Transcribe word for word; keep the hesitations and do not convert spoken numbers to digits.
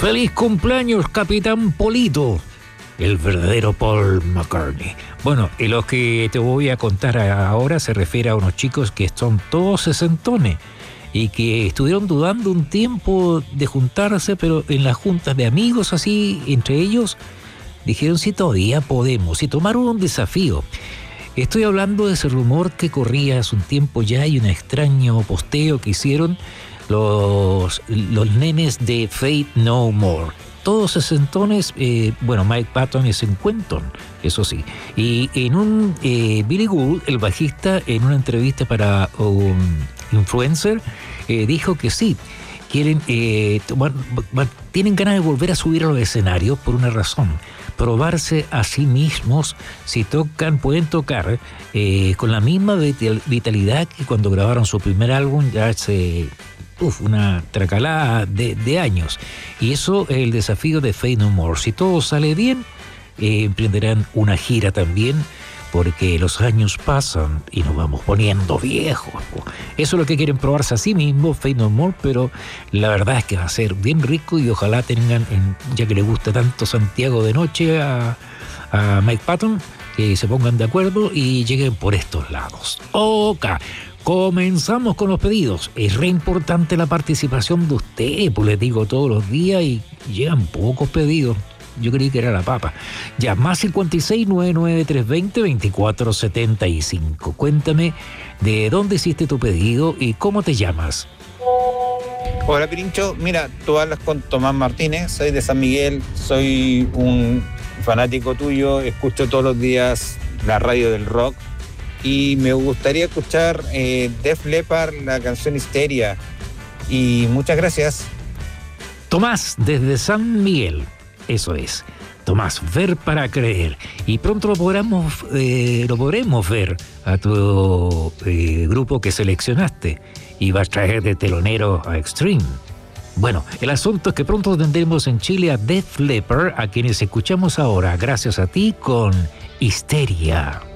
¡Feliz cumpleaños, Capitán Polito! El verdadero Paul McCartney. Bueno, y lo que te voy a contar ahora se refiere a unos chicos que son todos sesentones y que estuvieron dudando un tiempo de juntarse, pero en las juntas de amigos así, entre ellos, dijeron si todavía podemos y tomaron un desafío. Estoy hablando de ese rumor que corría hace un tiempo ya y un extraño posteo que hicieron los, los nenes de Faith No More. Todos sesentones, eh, bueno, Mike Patton es cincuentón, eso sí. Y en un, eh, Billy Gould, el bajista, en una entrevista para un influencer, eh, dijo que sí, quieren, eh, tomar, tienen ganas de volver a subir a los escenarios por una razón. Probarse a sí mismos si tocan, pueden tocar eh, con la misma vitalidad que cuando grabaron su primer álbum ya hace uf, una tracalada de, de años. Y eso es el desafío de Faith No More. Si todo sale bien, eh, emprenderán una gira también, porque los años pasan y nos vamos poniendo viejos. Eso es lo que quieren probarse a sí mismos, Faith No More, pero la verdad es que va a ser bien rico y ojalá tengan, ya que le gusta tanto Santiago de Noche a, a Mike Patton, que se pongan de acuerdo y lleguen por estos lados. Ok, comenzamos con los pedidos. Es re importante la participación de usted, pues les digo todos los días y llegan pocos pedidos. Yo creí que era la papa. Ya, más cincuenta y seis, noventa y nueve, trescientos veinte, veinticuatro setenta y cinco. Cuéntame de dónde hiciste tu pedido y cómo te llamas. Hola, Pirincho. Mira, tú hablas con Tomás Martínez, soy de San Miguel, soy un fanático tuyo, escucho todos los días la radio del rock y me gustaría escuchar eh, Def Leppard, la canción Histeria. Y muchas gracias. Tomás, desde San Miguel. Eso es, Tomás, ver para creer. Y pronto lo podremos, eh, lo podremos ver a tu eh, grupo que seleccionaste y vas a traer de telonero a Extreme. Bueno, el asunto es que pronto tendremos en Chile a Def Leppard, a quienes escuchamos ahora, gracias a ti, con Histeria.